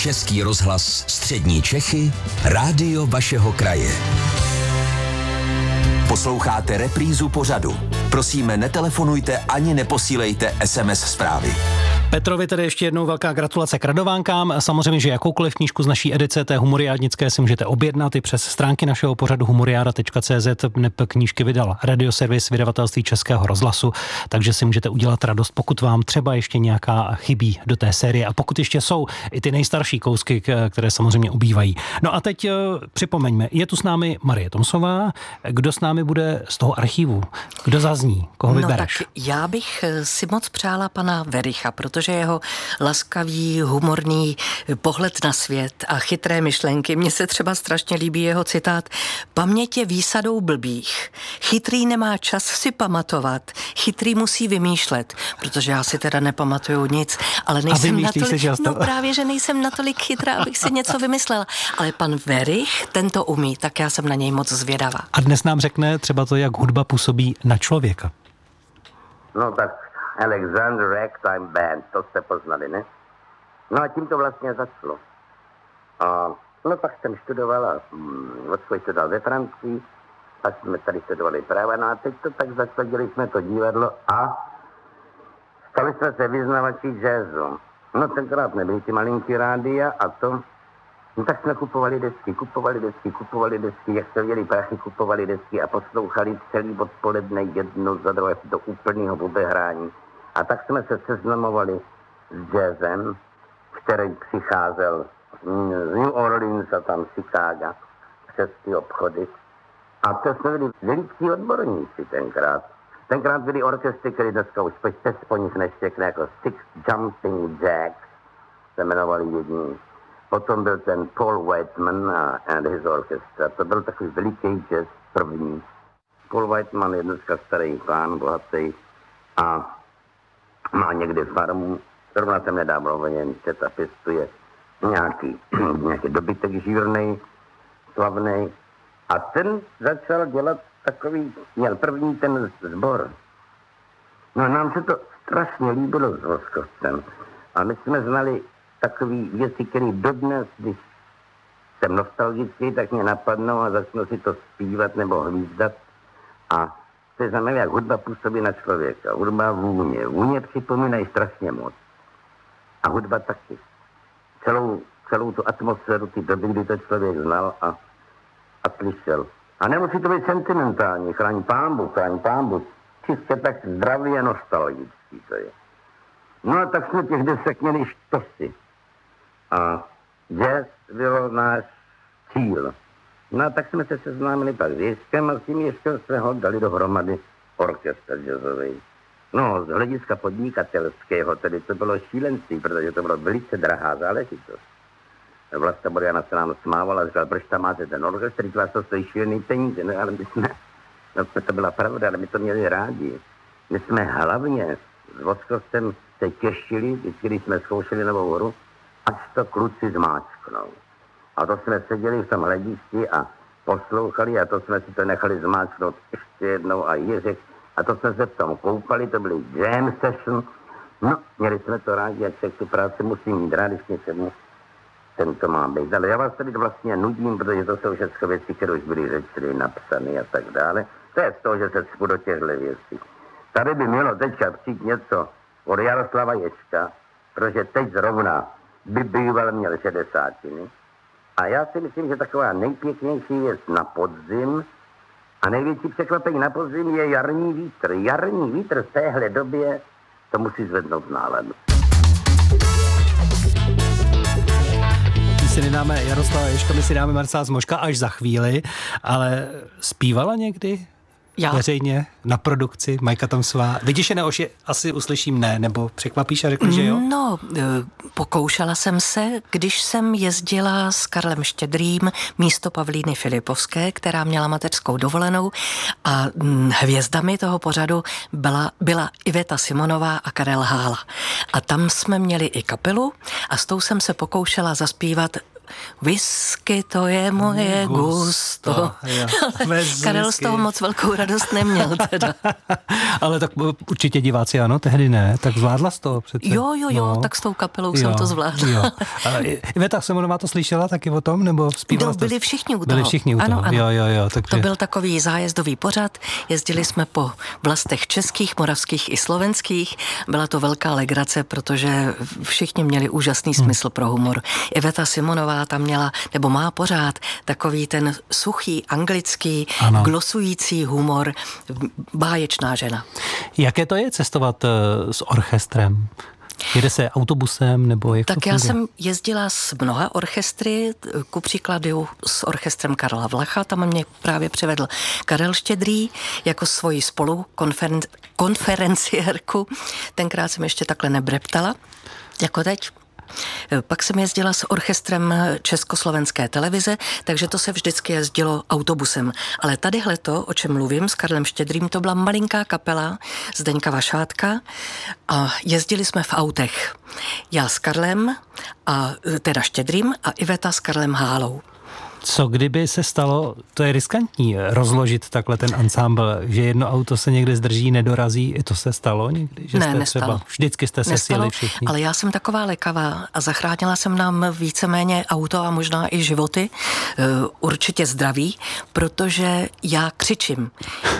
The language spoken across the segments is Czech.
Český rozhlas Střední Čechy, rádio vašeho kraje. Posloucháte reprízu pořadu. Prosíme, netelefonujte ani neposílejte SMS zprávy. Petrovi tedy ještě jednou velká gratulace k radovánkám. Samozřejmě, že jakoukoliv knížku z naší edice té humoriádnické si můžete objednat i přes stránky našeho pořadu humoriáda.cz. Knížky vydal Radioservis vydavatelství Českého rozhlasu, takže si můžete udělat radost, pokud vám třeba ještě nějaká chybí do té série a pokud ještě jsou i ty nejstarší kousky, které samozřejmě ubývají. No a teď připomeňme, je tu s námi Marie Tomsová. Kdo s námi bude z toho archivu? Kdo zazní? Koho vybereš? Tak já bych si moc přála pana Wericha, protože jeho laskavý, humorný pohled na svět a chytré myšlenky. Mně se třeba strašně líbí jeho citát: paměť je výsadou blbých. Chytrý nemá čas si pamatovat, chytrý musí vymýšlet, protože já si teda nepamatuju nic, ale nejsem natolik, právě, že nejsem natolik chytrá, abych si něco vymyslela. Ale pan Werich tento umí, tak já jsem na něj moc zvědavá. A dnes nám řekne třeba to, jak hudba působí na člověka. No tak Alexander Ragtime Band, to jste poznali, ne? No a tím to vlastně začalo. A no pak jsem studovala, odkud studoval ve Francii, pak jsme tady studovali práva, no a teď to tak zasadili jsme to divadlo a stali jsme se vyznavači jazzu. No tenkrát nebyly ty malinký rádia a to, no tak jsme kupovali desky, jak se viděli prachy, kupovali desky a poslouchali celý odpoledne jedno za druhé do úplného bubehrání. A tak jsme se seznamovali s jazzem, který přicházel z New Orleans a tam Chicago přes ty obchody. A to jsme byli veliký odborníci tenkrát. Tenkrát byli orchestry, které dneska už po nich neštěkne, jako Six Jumping Jacks se jmenovali jedni. Potom byl ten Paul Whiteman and his orchestra. To byl takový veliký jazz první. Paul Whiteman je dneska starý pán, bohatý a má někde farmu. Zrovna jsem nedávno o něm čet a pěstuje nějaký dobytek žírnej, slavnej. A ten začal dělat takový, měl první ten sbor. No nám se to strašně líbilo s Voskovcem. A my jsme znali takový věci, které dodnes, když jsem nostalgický, tak mě napadnou a začnu si to zpívat nebo hvízdat. A to je znamená, jak hudba působí na člověka. Hudba vůně. Vůně připomínají strašně moc. A hudba taky. Celou tu atmosféru ty doby, kdy to člověk znal a slyšel. A nemusí to být sentimentální. Chraň pámbu. Čistě tak zdravě nostalgický to je. No a tak jsme těch desek měli štosy. A jazz byl náš cíl. No a tak jsme se seznámili pak s Ježkem a s tím Ježkem jsme ho dali dohromady orchestr jazzový. No, z hlediska podnikatelského tedy to bylo šílenství, protože to bylo velice drahá záležitost. Vlasta Boriana se nám smávala a říkala, proč tam máte ten orchestr, vás to stojí šílený peníze. No ale my jsme, to byla pravda, ale my to měli rádi. My jsme hlavně s Voskovcem se těšili, vždycky, když jsme zkoušeli Novou horu, až to kluci zmáčknou. A to jsme seděli v tom hledišti a poslouchali a to jsme si to nechali zmáčknout ještě jednou a Jiřek. A to jsme se v tom koupali, to byly jam session. No, měli jsme to rádi, jak se tu práci musí mít rád, když něčemu tento má být. Ale já vás tady vlastně nudím, protože to jsou všechno věci, které už byly řečeny, napsané a tak dále. To je z toho, že se cpu do těchto věcí. Tady by mělo teďka přijít něco od Jaroslava Ježka, protože teď zrovna by býval měl 60. A já si myslím, že taková nejpěknější věc na podzim a největší překvapení na podzim je jarní vítr. Jarní vítr v téhle době to musí zvednout náladu. My si nedáme Jaroslava Ježka, my si dáme Marcela Zmoška až za chvíli, ale zpívala někdy? Já. Veřejně, na produkci, Majka Tomsová. Vyděšené oči asi uslyším ne, nebo překvapíš a řekl, že jo? No, pokoušela jsem se, když jsem jezdila s Karlem Štědrým místo Pavlíny Filipovské, která měla mateřskou dovolenou a hvězdami toho pořadu byla Iveta Simonová a Karel Hála. A tam jsme měli i kapelu a s tou jsem se pokoušela zaspívat whisky to je moje gusto. Karel z toho moc velkou radost neměl teda. Ale tak určitě diváci ano, tehdy ne, tak zvládla jsi to přece. Jo, tak s tou kapelou jsem to zvládla. Iveta Simonová to slyšela taky o tom, nebo zpívala? Byli všichni u toho. Byli všichni u toho, ano. Jo, takže... To byl takový zájezdový pořad, jezdili jsme po vlastech českých, moravských i slovenských. Byla to velká legrace, protože všichni měli úžasný smysl pro humor. Iveta Simonová tam měla, nebo má pořád, takový ten suchý, anglický, glosující humor. Báječná žena. Jaké to je cestovat s orchestrem? Jede se autobusem nebo jak? Tak já jsem jezdila s mnoha orchestry, ku příkladu s orchestrem Karla Vlacha, tam mě právě přivedl Karel Štědrý jako svoji konferenciérku. Tenkrát jsem ještě takhle nebreptala, jako teď. Pak jsem jezdila s orchestrem Československé televize, takže to se vždycky jezdilo autobusem. Ale tadyhleto, o čem mluvím, s Karlem Štědrým, to byla malinká kapela Zdeňka Vašátka a jezdili jsme v autech. Já s Karlem, a teda Štědrým, a Iveta s Karlem Hálou. Co kdyby se stalo, to je riskantní, rozložit takhle ten ansámbl, že jedno auto se někde zdrží, nedorazí, i to se stalo někdy? Že ne, jste nestalo. Třeba, vždycky jste se sjeli všichni. Ale já jsem taková lekavá a zachránila jsem nám víceméně auto a možná i životy, určitě zdraví, protože já křičím.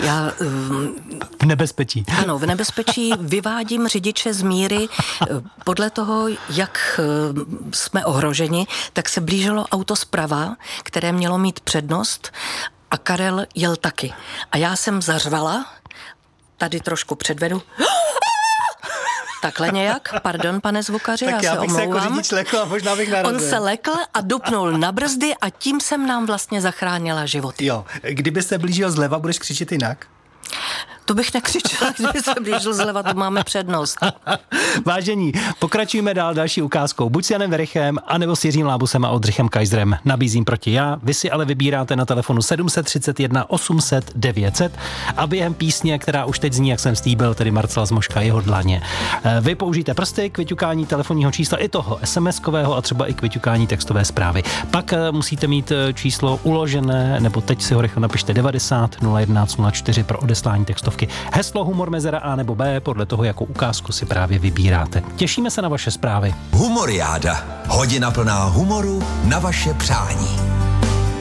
V nebezpečí. Ano, v nebezpečí vyvádím řidiče z míry podle toho, jak jsme ohroženi, tak se blížilo auto zprava, které mělo mít přednost a Karel jel taky. A já jsem zařvala, tady trošku předvedu, takhle nějak, pardon, pane zvukaři, tak já se omlouvám. Tak já bych se jako řidič lekl a možná bych narazil. On se lekl a dupnul na brzdy a tím jsem nám vlastně zachránila život. Jo, kdyby se blížil zleva, budeš křičet jinak? To bych nekřičela, kdyby se blížil zleva, to máme přednost. Vážení, pokračujeme dál další ukázkou. Buď s Janem Verichem, anebo s Jiřím Lábusem a Oldřichem Kaiserem. Nabízím proti já, vy si ale vybíráte na telefonu 731 800 900 a během písně, která už teď zní, jak jsem slíbil, tedy Marcela Zmoška, jeho dlaně. Vy použijte prsty k vyťukání telefonního čísla i toho SMS-kového a třeba i k vyťukání textové zprávy. Pak musíte mít číslo uložené, nebo teď si ho rychle napište 90 011 04 pro odeslání textovky. Heslo Humor mezera A nebo B, podle toho, jakou ukázku si právě vybíráte. Těšíme se na vaše zprávy. Humoriáda. Hodina plná humoru na vaše přání.